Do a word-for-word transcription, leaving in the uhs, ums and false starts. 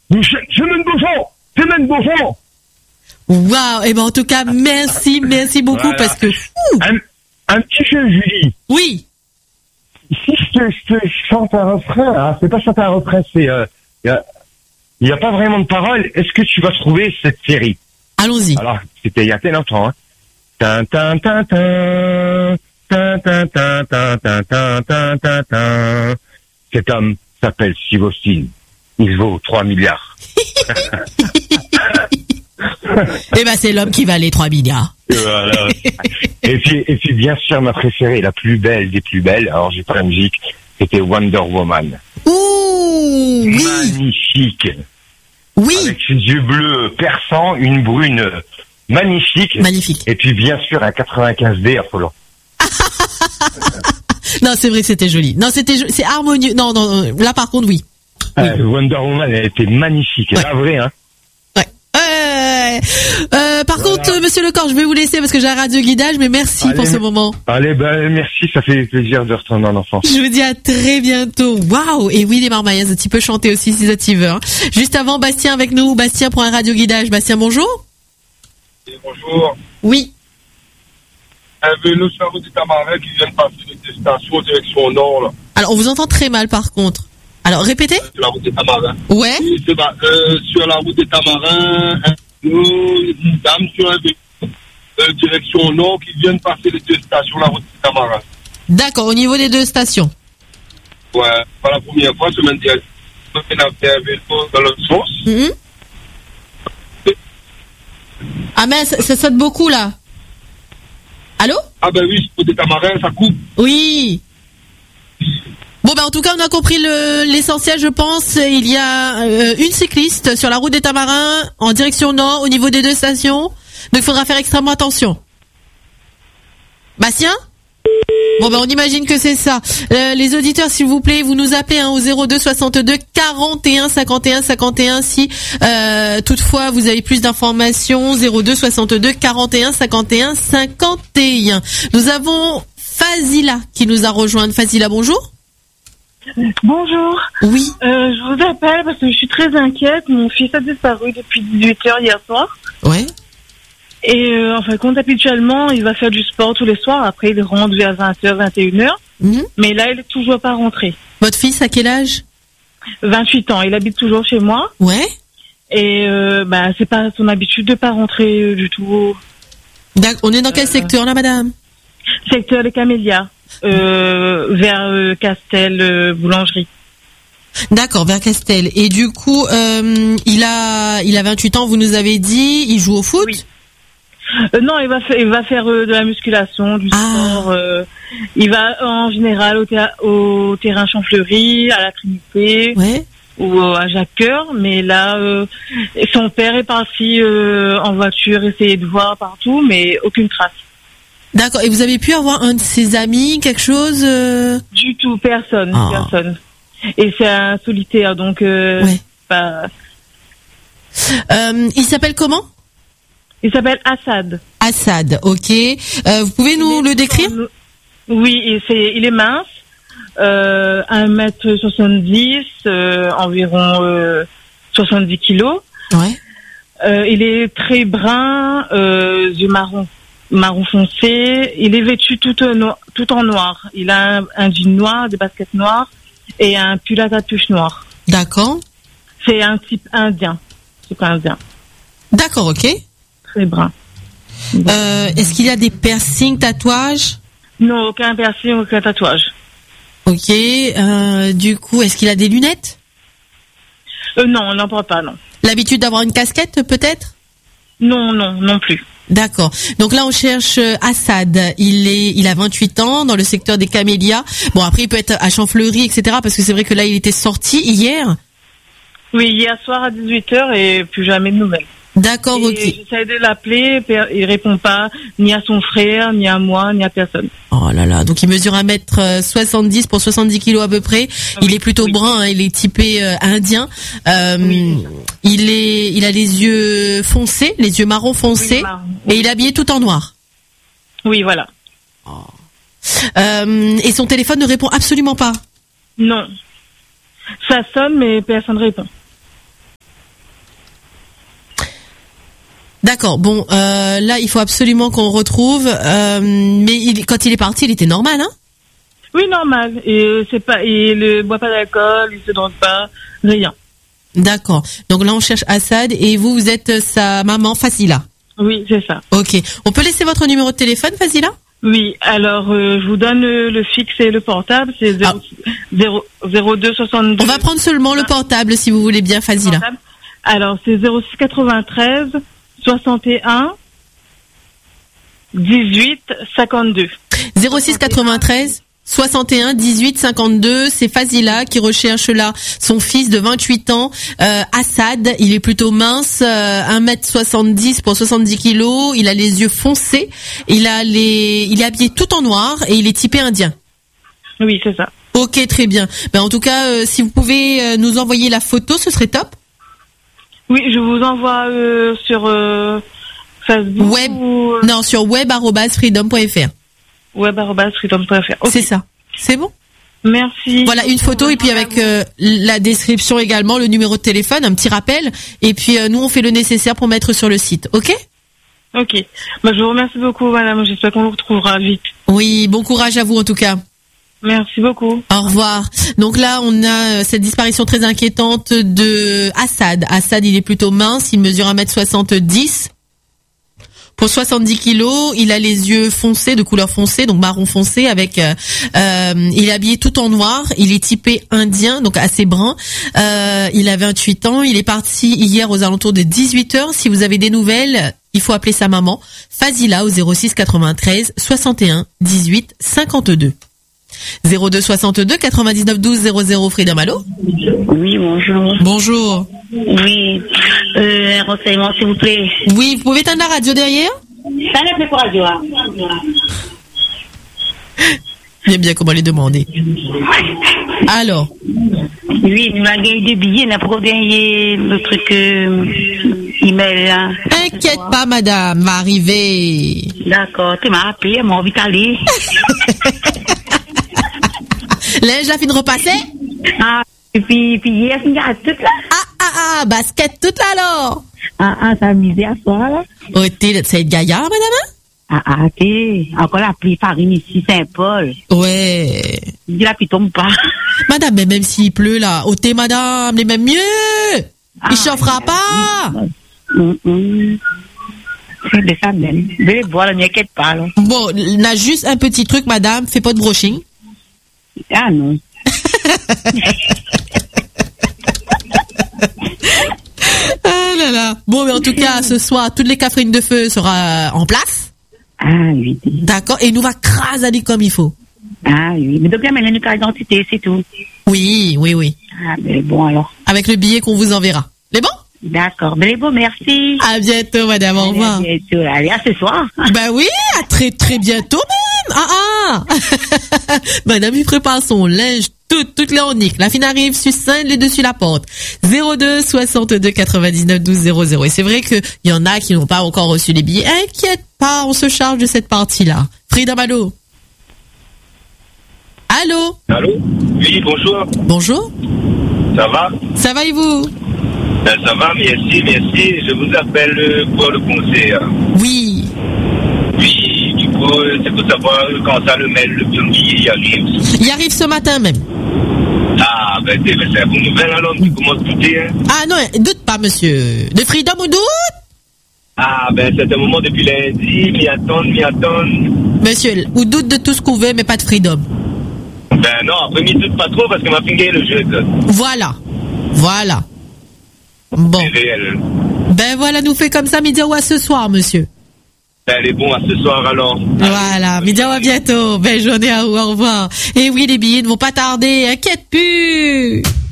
Semaine Beaufort, Semaine Beaufort. Waouh, et ben en tout cas, merci, merci beaucoup voilà. Parce que... Un, un petit jeu, Julie. Oui. Si je te, je te chante un refrain, hein, c'est pas chanter un refrain, c'est... Il euh, y, a, y a pas vraiment de paroles. Est-ce que tu vas trouver cette série? Allons-y. Alors, c'était il y a très longtemps. Hein. Tin, tin, tin, tin, tin, tin, tin, tin, tin, tin, tin, tin, tin. Cet homme s'appelle Steve Austin. Il vaut trois milliards. Eh ben, c'est l'homme qui valait trois milliards. Et voilà. Et puis, et puis, bien sûr, ma préférée, la plus belle des plus belles, alors j'ai pas la musique, c'était Wonder Woman. Ouh, oui. Magnifique. Oui. Avec ses yeux bleus perçants, une brune magnifique. Magnifique. Et puis, bien sûr, un quatre-vingt-quinze D affolant. Non, c'est vrai que c'était joli. Non, c'était, c'est harmonieux. Non, non, là, par contre, oui. oui. Euh, Wonder Woman, elle était magnifique. Ouais. La vraie, hein. Euh, euh, par voilà. contre, monsieur Lecor, je vais vous laisser parce que j'ai un radio guidage, mais merci allez, pour ce moment. Allez, ben, merci, ça fait plaisir de retourner en enfance. Je vous dis à très bientôt. Waouh! Et oui, les Marmaillaises, tu peux chanter aussi si ça t'y veut. Hein. Juste avant, Bastien avec nous. Bastien pour un radio guidage. Bastien, bonjour. Et bonjour. Oui. Un vélo sur la route des Tamarins qui vient de passer de station direction nord, là. Alors, on vous entend très mal, par contre. Alors, répétez. Euh, sur la route des Tamarins. Ouais. Oui, c'est bah, euh, sur la route des Tamarins, un une dame sur un vélo, euh, direction nord, qui vient de passer les deux stations, la route des Tamarins. D'accord, au niveau des deux stations. Ouais, pas la première fois, semaine dernière. On a fait un vélo dans l'autre sens. Mm-hmm. Ah, mais ça, ça saute beaucoup, là. Allô? Ah, ben oui, sur des Tamarins, ça coupe. Oui. Bon, ben, en tout cas, on a compris le, l'essentiel, je pense. Il y a euh, une cycliste sur la route des Tamarins en direction nord au niveau des deux stations. Donc, il faudra faire extrêmement attention. Bastien? Bon, ben, on imagine que c'est ça. Euh, les auditeurs, s'il vous plaît, vous nous appelez hein, au zéro deux soixante-deux quarante et un cinquante et un cinquante et un si euh, toutefois vous avez plus d'informations. zéro deux soixante-deux quarante et un cinquante et un cinquante et un. Nous avons Fazila qui nous a rejoint. Fazila, bonjour. Bonjour. Oui. Euh, je vous appelle parce que je suis très inquiète. Mon fils a disparu depuis dix-huit heures hier soir. Ouais. Et euh, en fin de compte, habituellement, il va faire du sport tous les soirs. Après, il rentre vers vingt heures, vingt et une heures. Mm-hmm. Mais là, il est toujours pas rentré. Votre fils, à quel âge? vingt-huit ans. Il habite toujours chez moi. Ouais. Et euh, bah, c'est pas son habitude de pas rentrer euh, du tout. D'accord. On est dans quel euh, secteur, là, madame? Secteur des Camélias. Euh, vers euh, Castel euh, Boulangerie. D'accord, vers Castel. Et du coup, euh, il a, il a vingt-huit ans. Vous nous avez dit, il joue au foot. Oui. Euh, non, il va faire, il va faire euh, de la musculation, du ah. sport. Euh, il va en général au, théa- au terrain Champfleury, à la Trinité, ouais. ou euh, à Jacques-Cœur. Mais là, euh, son père est parti euh, en voiture, essayer de voir partout, mais aucune trace. D'accord. Et vous avez pu avoir un de ses amis, quelque chose euh... Du tout, personne, oh. personne. Et c'est un solitaire, donc. Euh, ouais. Pas... Euh, il s'appelle comment? Il s'appelle Assad. Assad, ok. Euh, vous pouvez nous le décrire? Oui, et c'est, il est mince, euh, un mètre soixante-dix, euh, environ euh, soixante-dix kilos. Ouais. Euh, il est très brun, euh, yeux marron, marron foncé. Il est vêtu tout, no- tout en noir. Il a un, un jean noir, des baskets noires et un pull à capuche noir. D'accord. C'est un type indien. C'est pas indien. D'accord, ok. Très brun. Euh, est-ce qu'il y a des piercings, tatouages? Non, aucun piercing, aucun tatouage. Ok. Euh, du coup, est-ce qu'il a des lunettes? euh, Non, on n'en porte pas, non. L'habitude d'avoir une casquette, peut-être? Non, non, non plus. D'accord. Donc là, on cherche Assad. Il est, il a vingt-huit ans dans le secteur des Camélias. Bon, après, il peut être à Champfleury, et cetera. Parce que c'est vrai que là, il était sorti hier. Oui, hier soir à dix-huit heures et plus jamais de nouvelles. D'accord, et ok. J'essaie de l'appeler, il répond pas ni à son frère, ni à moi, ni à personne. Oh là là, donc il mesure un mètre soixante-dix pour soixante-dix kilos à peu près. Oui, il est plutôt oui. brun, hein, il est typé euh, indien. Euh, oui. Il est, il a les yeux foncés, les yeux marron foncés, oui, marron. Oui. Et il est habillé tout en noir. Oui, voilà. Oh. Euh, et son téléphone ne répond absolument pas. Non. Ça sonne, mais personne ne répond. D'accord. Bon, euh, là, il faut absolument qu'on retrouve. Euh, mais il, quand il est parti, il était normal, hein? Oui, normal. Et euh, c'est pas, il ne boit pas d'alcool, il se drogue pas, rien. D'accord. Donc là, on cherche Assad et vous, vous êtes sa maman Fazila. Oui, c'est ça. Ok. On peut laisser votre numéro de téléphone, Fazila? Oui. Alors, euh, je vous donne le, le fixe et le portable. C'est zéro deux soixante-deux. On va prendre seulement le portable, si vous voulez bien, Fazila. Alors, c'est zéro six quatre-vingt-treize soixante et un dix-huit cinquante-deux. zéro six quatre-vingt-treize soixante et un dix-huit cinquante-deux, c'est Fazila qui recherche là son fils de vingt-huit ans, euh, Assad. Il est plutôt mince, euh, un mètre soixante-dix pour soixante-dix kilos, il a les yeux foncés, il a les, il est habillé tout en noir et il est typé indien. Oui, c'est ça. Ok, très bien. Ben, en tout cas, euh, si vous pouvez euh, nous envoyer la photo, ce serait top. Oui, je vous envoie euh, sur euh, Facebook. Web, ou... non, sur web arobase freedom point f r. web arobase freedom point f r. Okay. C'est ça. C'est bon? Merci. Voilà, une photo et puis avec euh, la description également, le numéro de téléphone, un petit rappel. Et puis euh, nous, on fait le nécessaire pour mettre sur le site. Ok? Ok. Bah, je vous remercie beaucoup, madame. J'espère qu'on vous retrouvera vite. Oui, bon courage à vous en tout cas. Merci beaucoup. Au revoir. Donc là, on a cette disparition très inquiétante de Assad. Assad, il est plutôt mince, il mesure un mètre soixante-dix. Pour soixante-dix kilos, il a les yeux foncés, de couleur foncée, donc marron foncé, avec, euh, euh, il est habillé tout en noir, il est typé indien, donc assez brun. Euh, il a vingt-huit ans, il est parti hier aux alentours de dix-huit heures. Si vous avez des nouvelles, il faut appeler sa maman, Fazila, au zéro six quatre-vingt-treize soixante et un dix-huit cinquante-deux. zéro deux soixante-deux quatre-vingt-dix-neuf douze zéro zéro, Freedom, allô? Oui, bonjour. Bonjour. Oui, euh, un renseignement, s'il vous plaît. Oui, vous pouvez éteindre la radio derrière? Ça n'est plus pour radio. J'aime bien comment les demander. Alors? Oui, nous avons gagné des billets, nous avons gagné le truc euh, email là. Inquiète pas, madame, va arriver. D'accord, tu m'as appelé, elle m'a envie d'aller. Linge, la fin de repasser? Ah, et puis, puis hier, c'est une toute là. Ah, ah, ah, basket toute là alors. Ah, ah, ça misé à soir là. Oh, t'es, c'est gaillard, madame? Ah, ah, t'es, encore la pluie farine ici, Saint-Paul. Ouais. Il dit la pluie tombe pas. Madame, mais même s'il pleut là, oh, t'es madame, mais même mieux. Ah, il chauffera pas. Hum, hum. C'est de ça même. Je vais boire, ne m'inquiète pas là. Bon, on a juste un petit truc, madame, fais pas de brushing. Ah non. Ah là là. Bon, mais en tout cas, ce soir, toutes les Catherine de feu sera en place. Ah oui. D'accord. Et nous va craser comme il faut. Ah oui. Mais donc, il y a une carte d'identité, c'est tout. Oui, oui, oui. Ah, ben bon alors. Avec le billet qu'on vous enverra. Les bons? D'accord. Ben bon, merci. À bientôt, madame. Au revoir. À bientôt. Allez, à ce soir. Ben oui, à très très bientôt même. Ah ah. Madame, il prépare son linge, tout, toute les oniques. La fine arrive, succinct, les dessus la porte. zéro deux soixante-deux quatre-vingt-dix-neuf douze zéro zéro. Et c'est vrai que il y en a qui n'ont pas encore reçu les billets. Inquiète pas, on se charge de cette partie-là. Freedom, allô? Allô? Allô? Oui, bonjour. Bonjour. Ça va? Ça va et vous? Ben, ça va, merci, merci. Je vous appelle pour le conseil. Oui. Oui, du coup, c'est pour savoir quand ça le mail, le billet, il arrive. Il arrive ce matin même. Ah, ben, c'est une bonne nouvelle alors, tu commences tout dire. Hein? Ah non, doute pas, monsieur. De Freedom ou doute? Ah, ben, c'est un moment depuis lundi, m'y attendre, m'y attendre. Monsieur, ou doute de tout ce qu'on veut, mais pas de Freedom. Ben non, après, m'y doute pas trop parce que m'a fingé le jeu. Voilà. Voilà. Bon. C'est réel. Ben voilà, nous fait comme ça, midi ou à ce soir, monsieur. Ben, elle est bon à ce soir alors. Voilà, midi ou à bientôt. Belle journée à vous, au revoir. Et oui, les billets ne vont pas tarder, inquiète plus.